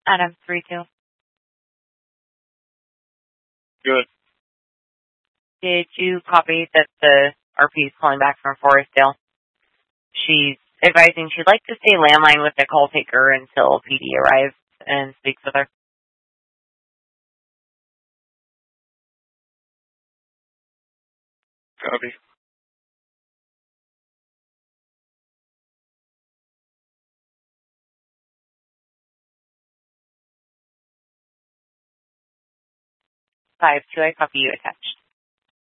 Adam 3-2. Good. Did you copy that the RP is calling back from Forestdale? She's advising she'd like to stay landline with the call taker until PD arrives and speaks with her. Copy. Five two, I copy you attached.